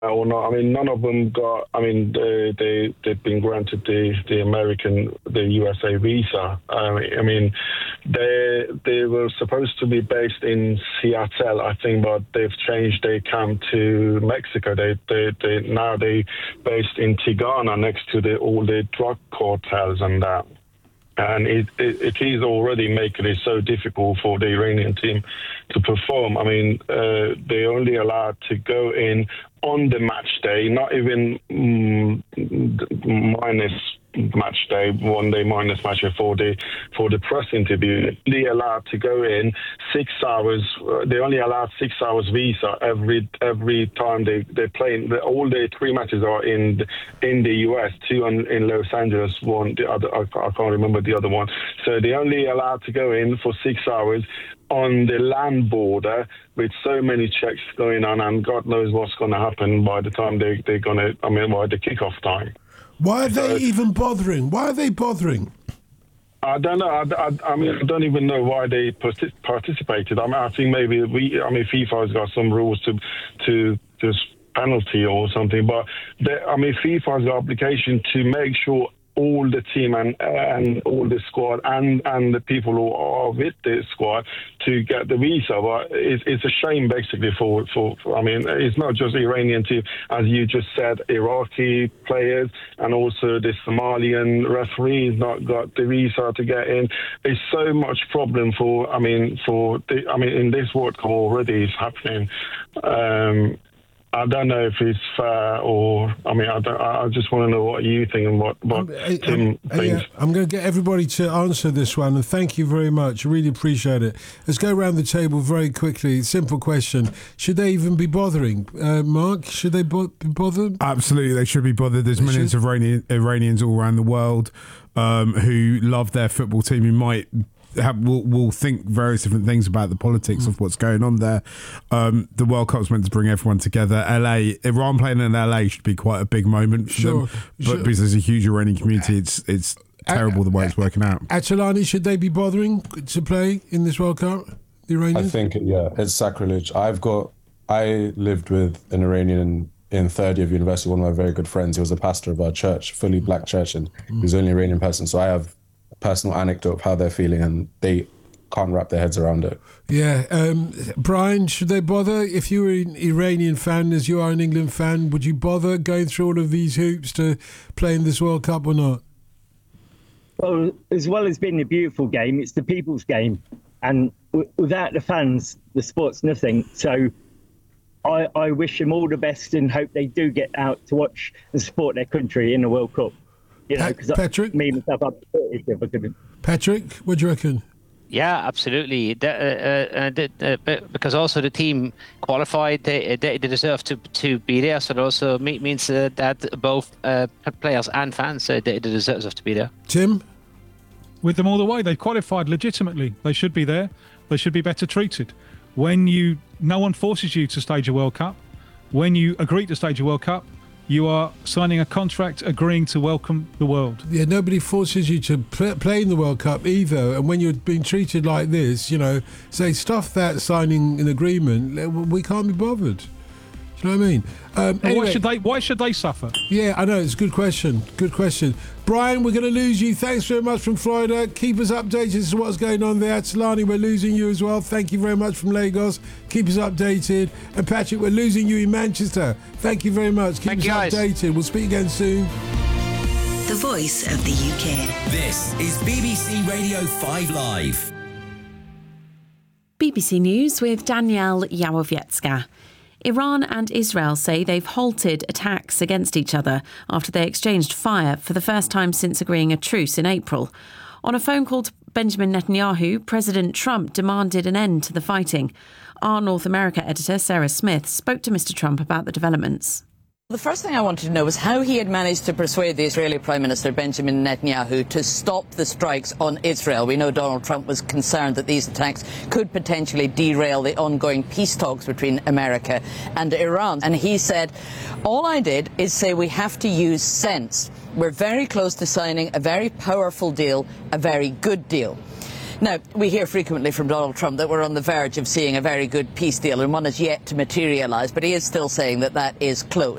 or not. I mean, none of them got. I mean, they've been granted the USA visa. I mean, they were supposed to be based in Seattle, I think, but they've changed their camp to Mexico. They now based in Tigana, next to all the drug cartels and that. And it is already making it so difficult for the Iranian team to perform. I mean, they're only allowed to go in on the match day, not even minus match day, 1 day minus match day for the press interview. They're allowed to go in 6 hours. They only allowed 6 hours visa every time they play. All the 3 matches are in the US, 2 in Los Angeles, 1 the other I can't remember the other one. So they only allowed to go in for 6 hours on the land border with so many checks going on, and God knows what's going to happen by the time by the kickoff time. Why are they even bothering? Why are they bothering? I don't know. I mean, I don't even know why they participated. I mean, I think maybe FIFA has got some rules to just penalty or something, but FIFA has the obligation to make sure all the team and all the squad and the people who are with the squad to get the visa. But it's a shame, basically, for I mean, it's not just Iranian team, as you just said, Iraqi players, and also the Somalian referees not got the visa to get in. It's so much problem in this World Cup already is happening. I don't know if it's fair or... I just want to know what you think and what Tim thinks. I'm going to get everybody to answer this one, and thank you very much. I really appreciate it. Let's go around the table very quickly. Simple question. Should they even be bothering? Mark, should they be bothered? Absolutely, they should be bothered. There's millions of Iranians all around the world who love their football team, who might... will think various different things about the politics of what's going on there. The World Cup's meant to bring everyone together. Iran playing in LA should be quite a big moment for them, but because there's a huge Iranian community, it's terrible the way it's working out. Atalani, should they be bothering to play in this World Cup? The Iranians? I think, it's sacrilege. I lived with an Iranian in third year of university, one of my very good friends. He was a pastor of our church, fully black church, and he was the only Iranian person. So I have personal anecdote of how they're feeling, and they can't wrap their heads around it. Yeah. Brian, should they bother? If you were an Iranian fan, as you are an England fan, would you bother going through all of these hoops to play in this World Cup or not? Well as being a beautiful game, it's the people's game. And without the fans, the sport's nothing. So I wish them all the best and hope they do get out to watch and support their country in the World Cup. Patrick? Patrick, what do you reckon? Yeah, absolutely. Because also the team qualified, they deserve to be there. So it also means that both players and fans, they deserve to be there. Tim? With them all the way, they qualified legitimately. They should be there. They should be better treated. When no one forces you to stage a World Cup. When you agree to stage a World Cup, you are signing a contract agreeing to welcome the world. Yeah, nobody forces you to play in the World Cup either. And when you're being treated like this, say, stuff that signing an agreement, we can't be bothered. Do you know what I mean? Anyway, why should they suffer? Yeah, I know. It's a good question. Good question. Brian, we're going to lose you. Thanks very much from Florida. Keep us updated as to what's going on there. Atalani, we're losing you as well. Thank you very much from Lagos. Keep us updated. And Patrick, we're losing you in Manchester. Thank you very much. Keep us updated. We'll speak again soon. The voice of the UK. This is BBC Radio 5 Live. BBC News with Danielle Yawowiecka. Iran and Israel say they've halted attacks against each other after they exchanged fire for the first time since agreeing a truce in April. On a phone call to Benjamin Netanyahu, President Trump demanded an end to the fighting. Our North America editor, Sarah Smith, spoke to Mr. Trump about the developments. The first thing I wanted to know was how he had managed to persuade the Israeli Prime Minister Benjamin Netanyahu to stop the strikes on Israel. We know Donald Trump was concerned that these attacks could potentially derail the ongoing peace talks between America and Iran. And he said, all I did is say we have to use sense. We're very close to signing a very powerful deal, a very good deal. Now, we hear frequently from Donald Trump that we're on the verge of seeing a very good peace deal, and one is yet to materialise, but he is still saying that that is close.